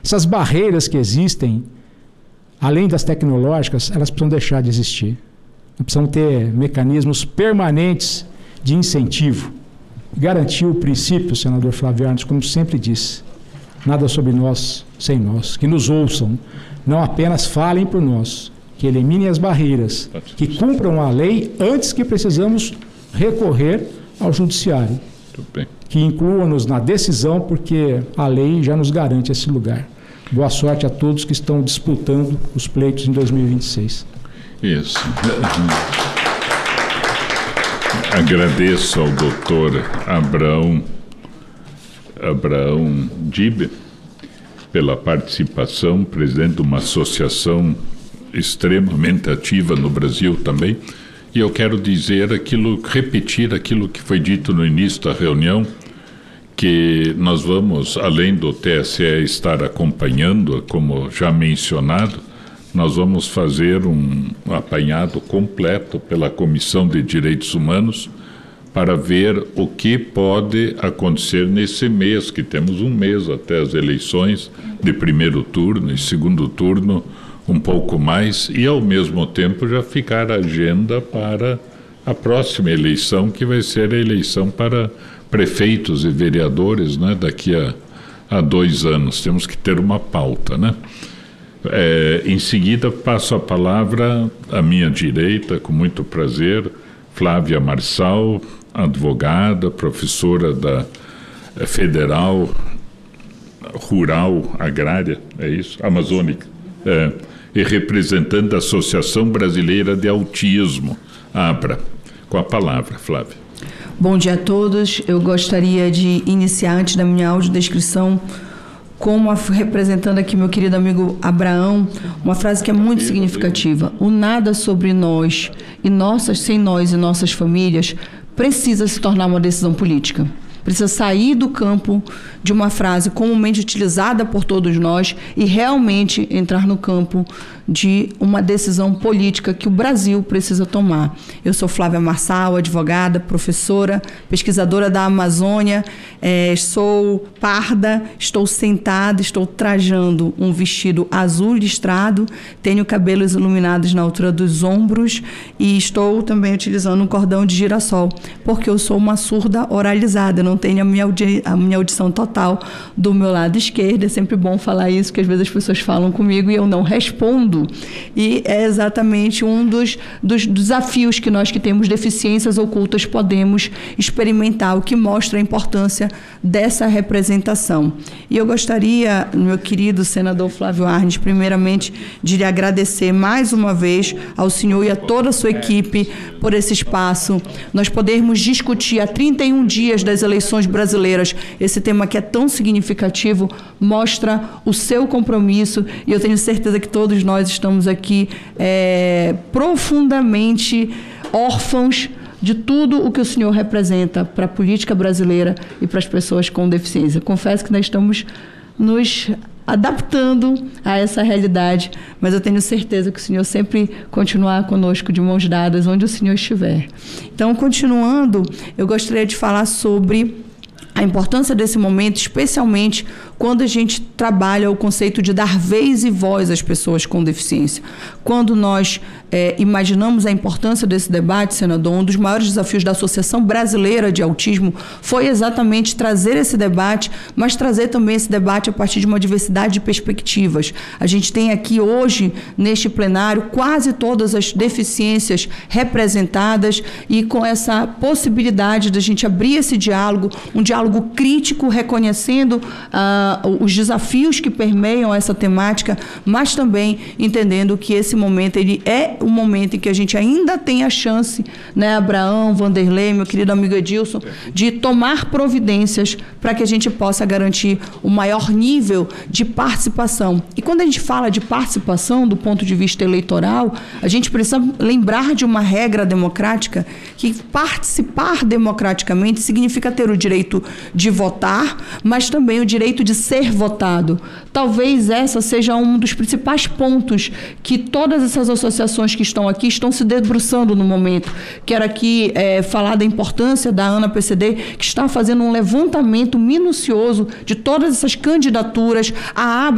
Essas barreiras que existem, além das tecnológicas, elas precisam deixar de existir. Nós precisamos ter mecanismos permanentes de incentivo. Garantir o princípio, senador Flávio Arnes, como sempre disse, nada sobre nós sem nós. Que nos ouçam, não apenas falem por nós, que eliminem as barreiras, que cumpram a lei antes que precisamos recorrer ao judiciário. Que incluam-nos na decisão, porque a lei já nos garante esse lugar. Boa sorte a todos que estão disputando os pleitos em 2026. Isso. Agradeço ao doutor Abraão Dibe pela participação, presidente de uma associação extremamente ativa no Brasil também. E eu quero repetir aquilo que foi dito no início da reunião, que nós vamos, além do TSE estar acompanhando, como já mencionado, nós vamos fazer um apanhado completo pela Comissão de Direitos Humanos para ver o que pode acontecer nesse mês, que temos um mês até as eleições de primeiro turno e segundo turno, um pouco mais, e ao mesmo tempo já ficar a agenda para a próxima eleição, que vai ser a eleição para prefeitos e vereadores, né, daqui a 2 anos. Temos que ter uma pauta, né? Em seguida, passo a palavra à minha direita, com muito prazer, Flávia Marçal, advogada, professora da Federal Rural Agrária, é isso? Amazônica. E representante da Associação Brasileira de Autismo, ABRA. Com a palavra, Flávia. Bom dia a todos. Eu gostaria de iniciar, antes da minha audiodescrição, representando aqui meu querido amigo Abraão, uma frase que é muito significativa. O nada sobre nós sem nós e nossas famílias precisa se tornar uma decisão política. Precisa sair do campo de uma frase comumente utilizada por todos nós e realmente entrar no campo de uma decisão política que o Brasil precisa tomar. Eu sou Flávia Marçal, advogada, professora, pesquisadora da Amazônia, sou parda, estou sentada, estou trajando um vestido azul listrado, tenho cabelos iluminados na altura dos ombros e estou também utilizando um cordão de girassol, porque eu sou uma surda oralizada, não tenho a minha audição total do meu lado esquerdo. É sempre bom falar isso, porque às vezes as pessoas falam comigo e eu não respondo. E é exatamente um dos desafios que nós que temos deficiências ocultas podemos experimentar, o que mostra a importância dessa representação. E eu gostaria, meu querido senador Flávio Arnes, primeiramente de lhe agradecer mais uma vez ao senhor e a toda a sua equipe por esse espaço. Nós podermos discutir há 31 dias das eleições brasileiras esse tema que é tão significativo, mostra o seu compromisso, e eu tenho certeza que todos nós estamos aqui profundamente órfãos de tudo o que o senhor representa para a política brasileira e para as pessoas com deficiência. Confesso que nós estamos nos adaptando a essa realidade, mas eu tenho certeza que o senhor sempre continuará conosco de mãos dadas onde o senhor estiver. Então, continuando, eu gostaria de falar sobre a importância desse momento, especialmente quando a gente trabalha o conceito de dar vez e voz às pessoas com deficiência. Quando nós imaginamos a importância desse debate, senador, um dos maiores desafios da Associação Brasileira de Autismo foi exatamente trazer esse debate, mas trazer também esse debate a partir de uma diversidade de perspectivas. A gente tem aqui hoje, neste plenário, quase todas as deficiências representadas e com essa possibilidade de a gente abrir esse diálogo, um diálogo crítico, reconhecendo os desafios que permeiam essa temática, mas também entendendo que esse momento ele é um momento em que a gente ainda tem a chance, né, Abraão, Vanderlei, meu querido amigo Edilson, de tomar providências para que a gente possa garantir o maior nível de participação. E quando a gente fala de participação do ponto de vista eleitoral, a gente precisa lembrar de uma regra democrática que participar democraticamente significa ter o direito de votar, mas também o direito de ser votado. Talvez essa seja um dos principais pontos que todas essas associações que estão aqui estão se debruçando no momento. Quero aqui falar da importância da ANA-PCD, que está fazendo um levantamento minucioso de todas essas candidaturas. A ABRA